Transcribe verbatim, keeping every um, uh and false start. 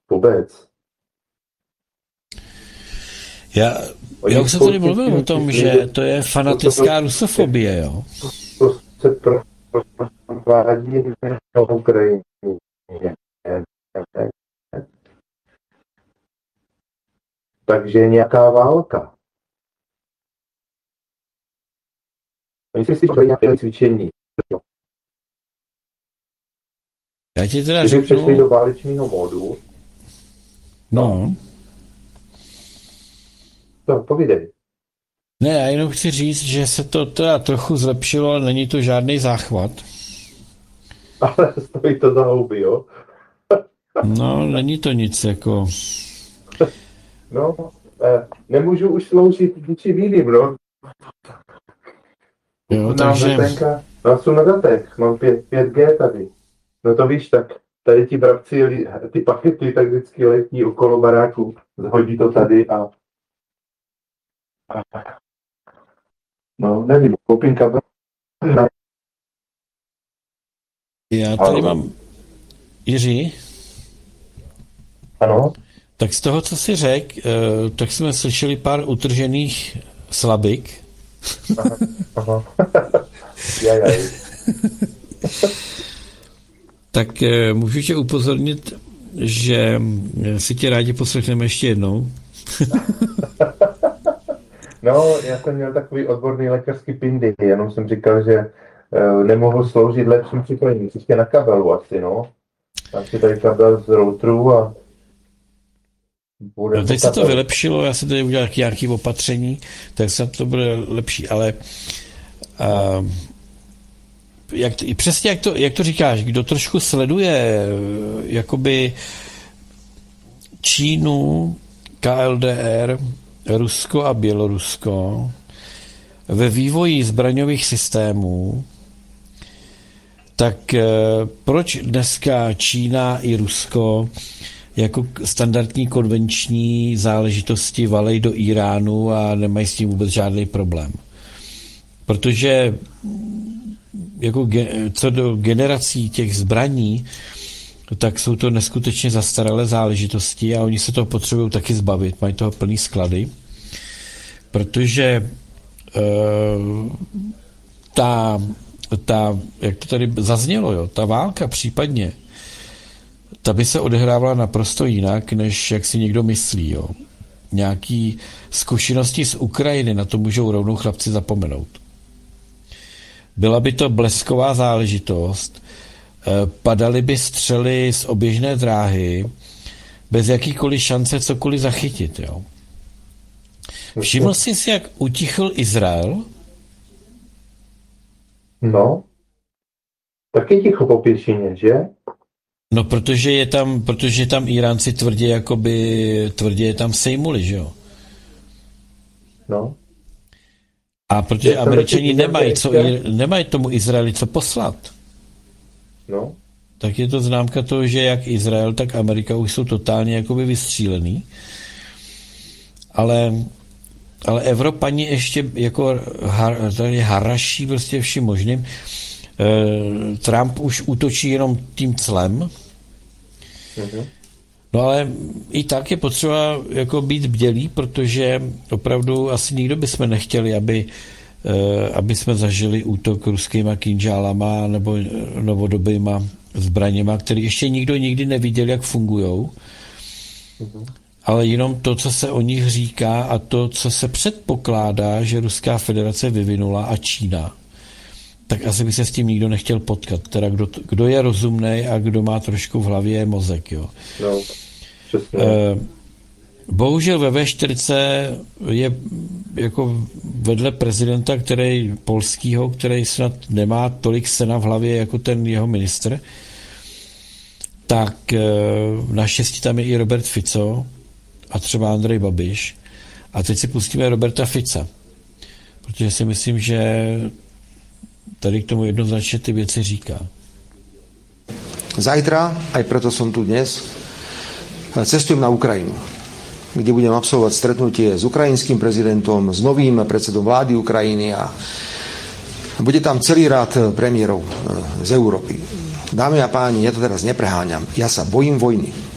Vůbec. Já, já už jsem tady mluvil o tom, že to je fanatická rusofobie, jo. To se provádí na Ukrajině. Takže je nějaká válka. Oni si si nějaké cvičení. Já ti teda Když řeknu... přešli do válečného módu. No. No, povídej. Ne, já jenom chci říct, že se to teda trochu zlepšilo, ale není to žádný záchvat. Ale stojí to za houby, jo? No, není to nic, jako... No, eh, nemůžu už sloužit ničím jiným, no. Jo, takže... No, jsem na datech, mám pět G tady. No to víš, tak tady ti bravci, ty pakety, tak vždycky letí okolo baráku, zhodí to tady a... No, nevím, koupím kabel. Já tady mám... Jiří? Ano? Tak z toho, co jsi řekl, tak jsme slyšeli pár utržených slabik. Aha, aha. Jaj, jaj. Tak můžu tě upozornit, že si tě rádi poslechneme ještě jednou. No, já jsem měl takový odborný lékařský pindy, jenom jsem říkal, že uh, nemohu sloužit lepším připojením, ještě na kabelu asi, no. Mám si tady kabel z routeru a... No, teď se to vylepšilo, já jsem tady udělal nějaké opatření, tak snad to bude lepší, ale uh, jak to, přesně jak to, jak to říkáš, kdo trošku sleduje jakoby Čínu, K L D R, Rusko a Bělorusko ve vývoji zbraňových systémů, tak uh, proč dneska Čína i Rusko jako standardní konvenční záležitosti valej do Iránu a nemají s tím vůbec žádný problém. Protože jako co do generací těch zbraní, tak jsou to neskutečně zastaralé záležitosti a oni se toho potřebují taky zbavit, mají toho plný sklady, protože uh, ta, ta, jak to tady zaznělo, jo, ta válka případně, ta by se odehrávala naprosto jinak, než jak si někdo myslí. Jo. Nějaký zkušenosti z Ukrajiny, na to můžou rovnou chlapci zapomenout. Byla by to blesková záležitost, padaly by střely z oběžné dráhy, bez jakýkoliv šance cokoliv zachytit. Jo. Všiml jsi si, jak utichl Izrael? No, taky ticho po pěšině, že? No, protože je tam, protože tam Iránci tvrdě jakoby, tvrdě je tam sejmuli, že jo? No. A protože Američani nemají, co, nemají tomu Izraeli co poslat. No. Tak je to známka toho, že jak Izrael, tak Amerika už jsou totálně jakoby vystřílený. Ale, ale Evropani ještě jako har, tady haraší prostě vším možným. Trump už útočí jenom tím clem. Mm-hmm. No ale i tak je potřeba jako být bdělý, protože opravdu asi nikdo bychom nechtěli, aby, aby jsme zažili útok ruskýma kinžálama nebo novodobýma zbraněma, který ještě nikdo nikdy neviděl, jak fungujou. Mm-hmm. Ale jenom to, co se o nich říká a to, co se předpokládá, že Ruská federace vyvinula a Čína, tak asi by se s tím nikdo nechtěl potkat. Teda kdo, kdo je rozumnej a kdo má trošku v hlavě mozek, jo. No, přesně. E, bohužel ve vé čtyři je jako vedle prezidenta, který polskýho, který snad nemá tolik sena v hlavě jako ten jeho ministr, tak e, naštěstí tam je i Robert Fico a třeba Andrej Babiš. A teď si pustíme Roberta Fica, protože si myslím, že tady k tomu jednoznačne ty věci říká. Zajtra, aj preto som tu dnes, cestujem na Ukrajinu, kde budem absolvovať stretnutie s ukrajinským prezidentom, s novým predsedom vlády Ukrajiny a bude tam celý rád premiérov z Európy. Dámy a páni, ja to teraz nepreháňam. Ja sa bojím vojny.